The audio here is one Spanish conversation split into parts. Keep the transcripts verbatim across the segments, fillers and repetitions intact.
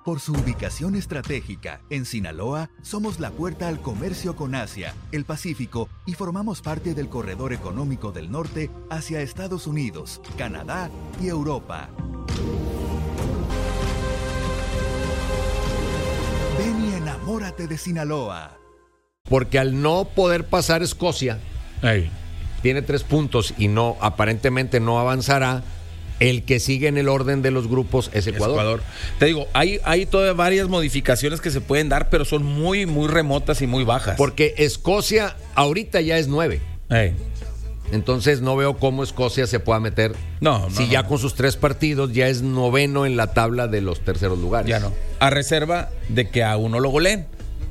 Por su ubicación estratégica, en Sinaloa, somos la puerta al comercio con Asia, el Pacífico y formamos parte del corredor económico del norte hacia Estados Unidos, Canadá y Europa. Ven y enamórate de Sinaloa. Porque al no poder pasar Escocia, Ey. tiene tres puntos y no, aparentemente no avanzará. El que sigue en el orden de los grupos es Ecuador. Ecuador. Te digo, hay, hay todavía varias modificaciones que se pueden dar, pero son muy, muy remotas y muy bajas. Porque Escocia ahorita ya es nueve. Ey. Entonces no veo cómo Escocia se pueda meter. No, no, Si no, ya no. con sus tres partidos ya es noveno en la tabla de los terceros lugares. Ya no. A reserva de que a uno lo goleen.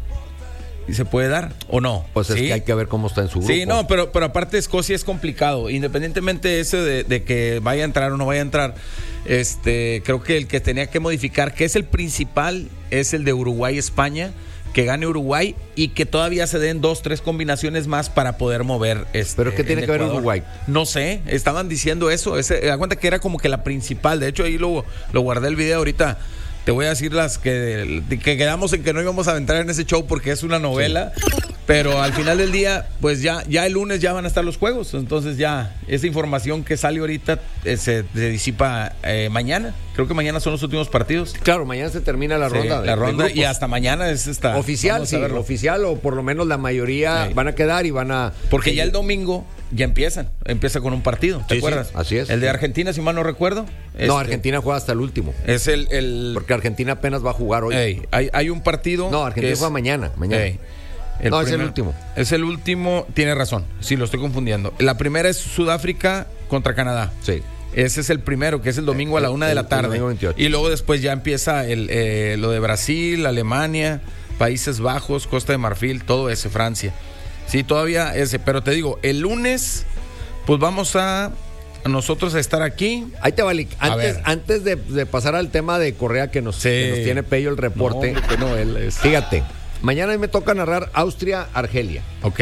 ¿Y se puede dar o no? Pues es ¿Sí? que hay que ver cómo está en su grupo. Sí, no, pero, pero aparte Escocia es complicado. Independientemente de eso de, de que vaya a entrar o no vaya a entrar, este, creo que el que tenía que modificar, que es el principal, es el de Uruguay-España, que gane Uruguay y que todavía se den dos, tres combinaciones más para poder mover este. ¿Pero qué tiene en que ver Ecuador. Uruguay? No sé, estaban diciendo eso. Ese, da cuenta que era como que la principal. De hecho, ahí lo, lo guardé el video ahorita. Te voy a decir las que, que quedamos en que no íbamos a entrar en ese show porque es una novela, sí. Pero al final del día, pues ya, ya el lunes ya van a estar los juegos, entonces ya esa información que sale ahorita eh, se, se disipa eh, mañana. Creo que mañana son los últimos partidos. Claro, mañana se termina la Sí, ronda. la de, ronda de y hasta mañana es esta. Oficial, sí, oficial o por lo menos la mayoría sí. van a quedar y van a... Porque eh, ya el domingo ya empiezan, empieza con un partido, ¿te sí, acuerdas? Sí, así es. El de Argentina, si mal no recuerdo. No, este, Argentina juega hasta el último. Es el... el Porque Argentina apenas va a jugar hoy. Ey, hay, hay un partido... No, Argentina es, juega mañana. mañana. Ey, el no, primer, es el último. Es el último, tiene razón, sí, lo estoy confundiendo. La primera es Sudáfrica contra Canadá. Sí. Ese es el primero, que es el domingo a la una de la tarde. Y luego después ya empieza el, eh, lo de Brasil, Alemania, Países Bajos, Costa de Marfil, todo ese, Francia. Sí, todavía ese. Pero te digo, el lunes, pues vamos a nosotros a estar aquí. Ahí te vale. Antes, antes de, de pasar al tema de Correa que nos, sí. que nos tiene Pello el reporte. No, que no, él es... Fíjate, mañana me toca narrar Austria-Argelia. Ok.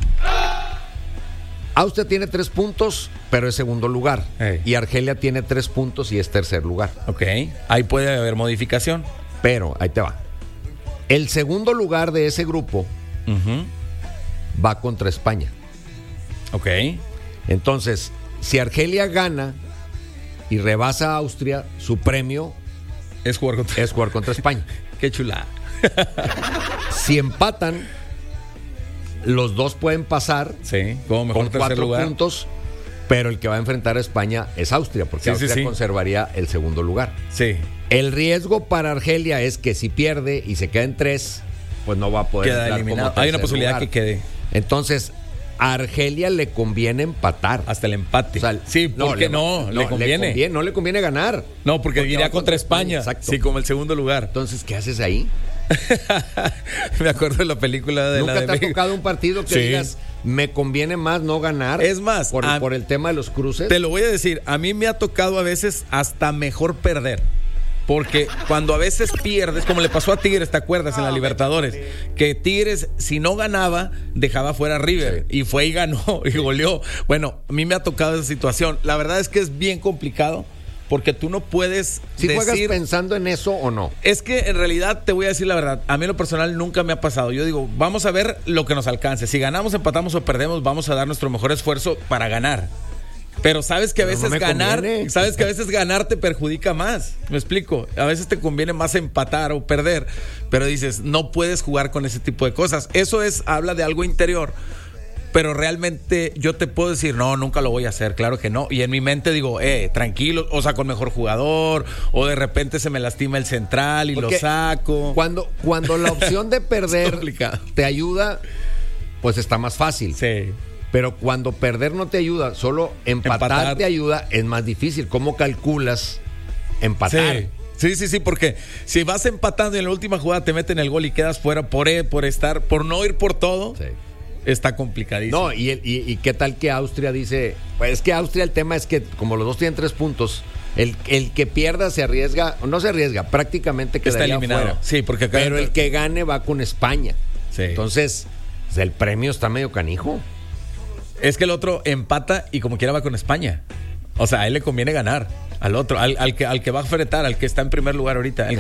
Austria tiene tres puntos, pero es segundo lugar. Hey. Y Argelia tiene tres puntos y es tercer lugar. Ok. Ahí puede haber modificación. Pero, ahí te va. El segundo lugar de ese grupo uh-huh. va contra España. Ok. Entonces, si Argelia gana y rebasa a Austria, su premio es jugar contra, es jugar contra España. Qué chulada. Si empatan, los dos pueden pasar sí, como mejor con tercer cuatro lugar. puntos, pero el que va a enfrentar a España es Austria, porque sí, Austria sí, sí. conservaría el segundo lugar. Sí. El riesgo para Argelia es que si pierde y se queda en tres, pues no va a poder queda eliminado. Hay una posibilidad lugar. que quede. Entonces, a Argelia le conviene empatar. Hasta el empate. O sea, sí, porque no, no, no, le, conviene. le conviene. No le conviene ganar. No, porque, porque iría contra, contra España. España. Sí, como el segundo lugar. Entonces, ¿qué haces ahí? Me acuerdo de la película de ¿Nunca la te de ha tocado un partido que sí. digas, me conviene más no ganar? Es más, por, a, por el tema de los cruces. Te lo voy a decir, a mí me ha tocado a veces hasta mejor perder. Porque cuando a veces pierdes, como le pasó a Tigres, ¿te acuerdas? En la Libertadores, que Tigres, si no ganaba, dejaba fuera a River. Sí. Y fue y ganó y goleó. Bueno, a mí me ha tocado esa situación. La verdad es que es bien complicado. Porque tú no puedes ¿Si decir... juegas pensando en eso o no? Es que en realidad te voy a decir la verdad. A mí en lo personal nunca me ha pasado. Yo digo, vamos a ver lo que nos alcance. Si ganamos, empatamos o perdemos, vamos a dar nuestro mejor esfuerzo para ganar. Pero sabes que a veces no ganar, conviene. sabes que a veces ganar te perjudica más. ¿Me explico? A veces te conviene más empatar o perder. Pero dices, no puedes jugar con ese tipo de cosas. Eso es, habla de algo interior. Pero realmente yo te puedo decir, no, nunca lo voy a hacer, claro que no. Y en mi mente digo, eh, tranquilo, o saco el mejor jugador, o de repente se me lastima el central y Porque lo saco. Cuando, cuando la opción de perder te ayuda, pues está más fácil. Sí. Pero cuando perder no te ayuda, solo empatar, empatar. te ayuda, es más difícil. ¿Cómo calculas empatar? Sí. Sí, sí, sí, porque si vas empatando y en la última jugada te meten el gol y quedas fuera por, por estar, por no ir por todo. Sí. Está complicadísimo. No, y, el, y, y qué tal que Austria dice, pues es que Austria el tema es que como los dos tienen tres puntos, el, el que pierda se arriesga, no se arriesga, prácticamente quedaría está eliminado. Fuera. Sí, porque acá pero el que gane va con España. Sí. Entonces, el premio está medio canijo. Es que el otro empata y como quiera va con España. O sea, a él le conviene ganar. Al otro, al, al, que, al que va a fretar, al que está en primer lugar ahorita.